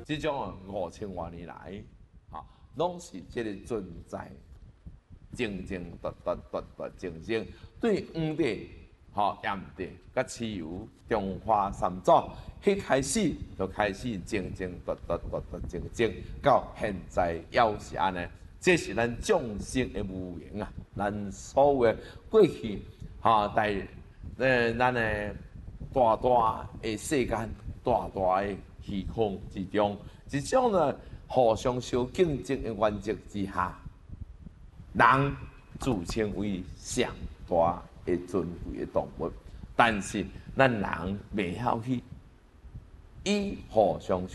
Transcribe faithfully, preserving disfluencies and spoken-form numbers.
这种五千多年来，啊，拢是这个存在，正正突突突突正正对黄帝、吼炎帝、甲蚩尤、中华三祖，迄开始就开始正正突突突突正正，到现在要是安尼，这是咱众生的无言啊！咱所有的过去，哈，在呃咱的大大的世间、大大的虚空之中，一种呢互相相竞争的原则之下，人自称为上大的尊贵的动物，但是咱人袂晓去以互相相